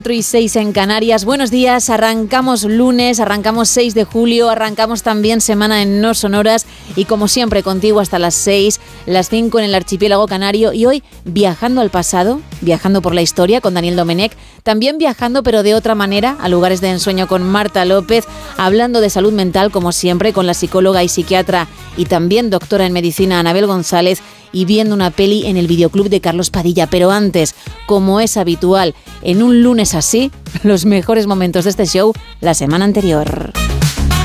4:06 en Canarias. Buenos días, arrancamos lunes, arrancamos 6 de julio, arrancamos también semana en No Sonoras y como siempre contigo hasta las 6, las 5 en el archipiélago canario y hoy viajando al pasado, viajando por la historia con Daniel Domenech, también viajando pero de otra manera a lugares de ensueño con Marta López, hablando de salud mental como siempre con la psicóloga y psiquiatra y también doctora en medicina Anabel González y viendo una peli en el videoclub de Carlos Padilla. Pero antes, como es habitual, en un lunes así, los mejores momentos de este show la semana anterior.